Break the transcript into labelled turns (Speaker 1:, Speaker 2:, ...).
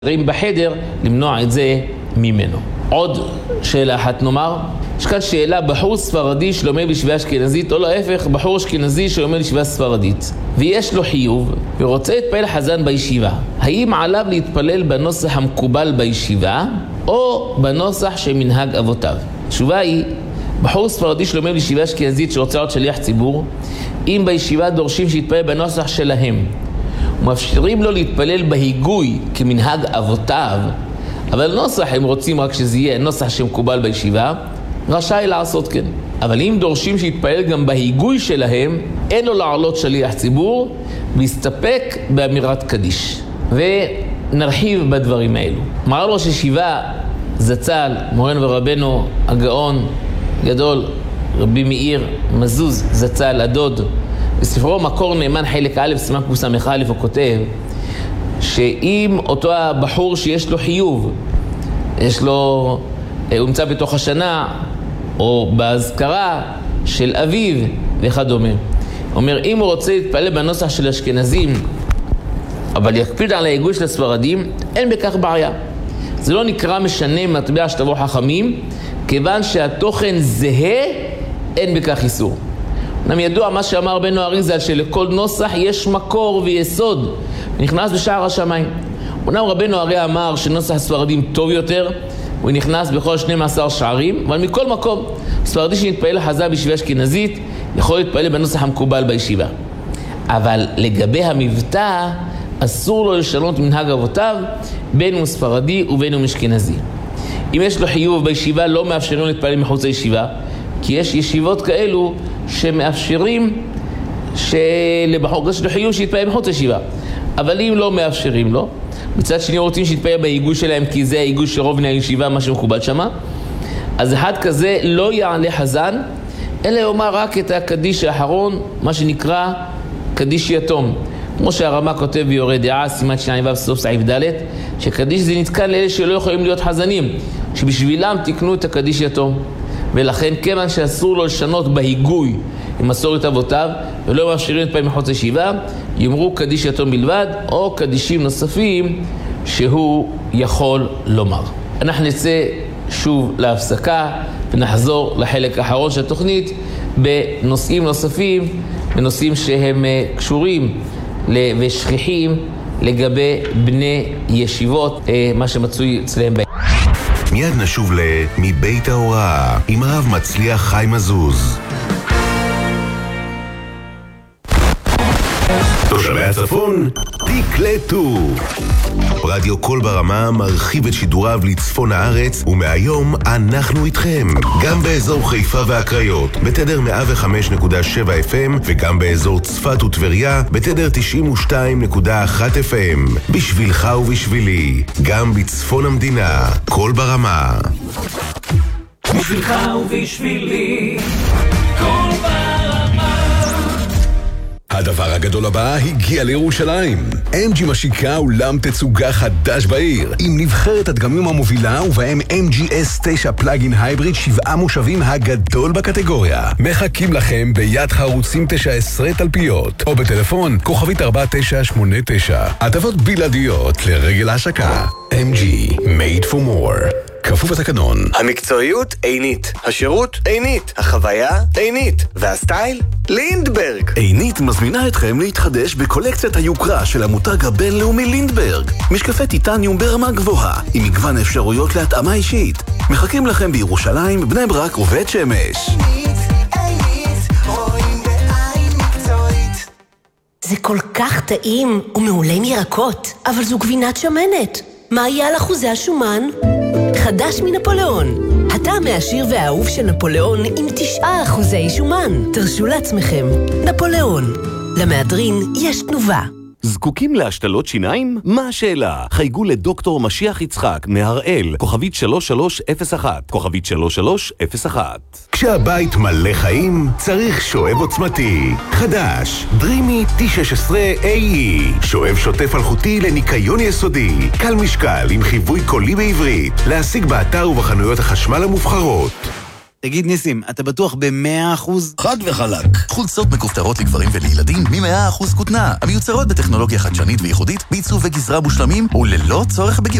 Speaker 1: בחדר למנוע את זה ממנו. עוד שאלה אחת נאמר, יש כאן שאלה בחור ספרדי שלומד בישיבה אשכנזית או להפך בחור אשכנזי שלומד בישיבה ספרדית ויש לו חיוב ורוצה להתפלל חזן בישיבה, האם עליו להתפלל בנוסח המקובל בישיבה או בנוסח שמנהג אבותיו? התשובה היא, בחור ספרדי שלומד בישיבה אשכנזית שרוצה להיות שליח ציבור, אם בישיבה דורשים שיתפלל בנוסח שלהם ומאפשרים לו להתפלל בהיגוי כמנהג אבותיו, אבל נוסח הם רוצים רק שזה יהיה נוסח שמקובל בישיבה, רשאי לעשות כן. אבל אם דורשים שיתפלל גם בהיגוי שלהם, אין לו לעלות שליח ציבור, להסתפק באמירת קדיש. ונרחיב בדברים האלו. מרן ראש ישיבה זצ"ל, מורנו ורבנו הגאון גדול, רבי מאיר מזוז זצ"ל הדוד, בספרו מקור נאמן חלק א' סימן קס"א הוא כותב שאם אותו הבחור שיש לו חיוב, הוא נמצא בתוך השנה או בהזכרה של אביו וכדומה, אומר אם הוא רוצה להתפלל בנוסח של אשכנזים אבל יקפיד על ההיגוי של הספרדים, אין בכך בעיה. זה לא נקרא משנה מטבע שתבוא חכמים, כיוון שהתוכן זהה, אין בכך איסור. אמנם ידוע מה שאמר בנו אריזל שלכל נוסח יש מקור ויסוד נכנס בשער השמיים. אמנם רבנו הרי אמר שנוסח הספרדים טוב יותר, הוא נכנס בכל 12 שערים, אבל מכל מקום ספרדי שנתפעל חזן בישיבה אשכנזית יכול להתפעל בנוסח המקובל בישיבה. אבל לגבי המבטא אסור לו לשנות מנהג אבותיו, בין הוא ספרדי ובין הוא אשכנזי. אם יש לו חיוב בישיבה לא מאפשרים להתפעל מחוץ לישיבה, כי יש ישיבות כאלו שמאפשרים שלבחור יש לו חיוב שיתפעל מחוץ לישיבה, אבל אם לא מאפשרים לו, מצד שני רוצים שיתפעל בהיגוי שלהם כי זה ההיגוי של רוב בני הישיבה, מה שמקובל שמה, אז אחד כזה לא יעלה חזן, אלא יאמר רק את הקדיש האחרון, מה שנקרא קדיש יתום. כמו שהרמה כותב ויורה דעה, סימן שניים ו' סוף סעיף ד', שקדיש זה נתקן לאלה שלא יכולים להיות חזנים, שבשבילם תקנו את הקדיש יתום. ולכן כיוון שאסור לו לשנות בהיגוי עם מסורת אבותיו, ולא מאפשרים את פעמים מחוץ לישיבה, יאמרו קדיש יתום בלבד, או קדישים נוספים שהוא יכול לומר. אנחנו נצא שוב להפסקה, ונחזור לחלק האחרון של התוכנית, בנושאים נוספים, בנושאים שהם קשורים ושכיחים לגבי בני ישיבות, מה שמצוי אצלם.
Speaker 2: מיד נשוב מבית ההוראה עם הרב מצליח חיים מזוז. תושבי הצפון, תקלטו. רדיו קול ברמה מרחיב את שידוריו לצפון הארץ, ומהיום אנחנו איתכם. גם באזור חיפה והקריות, בתדר 105.7 FM, וגם באזור צפת וטבריה, בתדר 92.1 FM. בשבילך ובשבילי, גם בצפון המדינה, קול ברמה.
Speaker 3: בשבילך ובשבילי, קול ברמה.
Speaker 4: הדבר הגדול הבא הגיע לירושלים. MG משיקה אולם תצוגה חדש בעיר, עם נבחרת הדגמים המובילה ובהם MGS 9 פלאגין הייבריד 7 מושבים הגדול בקטגוריה. מחכים לכם ביד חרוצים 19 תלפיות, או בטלפון כוכבית 4989. הטבות בלעדיות לרגל ההשקה. MG, made for more. כפוף התקנון.
Speaker 5: המקצועיות עינית, השירות עינית, החוויה עינית, והסטייל לינדברג.
Speaker 6: עינית מזמינה אתכם להתחדש בקולקציית היוקרה של המותג הבינלאומי לינדברג. משקפי טיטניום ברמה גבוהה, עם מגוון אפשרויות להתאמה אישית. מחכים לכם בירושלים, בני ברק ובית שמש.
Speaker 7: עינית, רואים בעין מקצועית. זה כל כך טעים ומעולה מירקות, אבל זו גבינת שמנת. מה יהיה על אחוזי השומן? חדש מנפוליאון. הטעם העשיר והאהוב של נפוליאון עם 9% שומן. תרשו לעצמכם. נפוליאון. למהדרין יש תנובה.
Speaker 8: זקוקים להשתלות שיניים? מה השאלה? חייגו לדוקטור משיח יצחק מהראל, כוכבית 3301, כוכבית 3301.
Speaker 2: כשהבית מלא חיים, צריך שואב עוצמתי. חדש, דרימי T16AE. שואב שוטף אלחוטי לניקיון יסודי. קל משקל עם חיווי קולי בעברית. להשיג באתר ובחנויות החשמל המובחרות.
Speaker 9: תגיד ניסים, אתה בטוח ב100%?
Speaker 10: חד וחלק. חולצות מכופתרות לגברים ולילדים מ100% כותנה, המיוצרות בטכנולוגיה חדשנית וייחודית, בעיצוב וגזרה מושלמים וללא צורך בגיוס.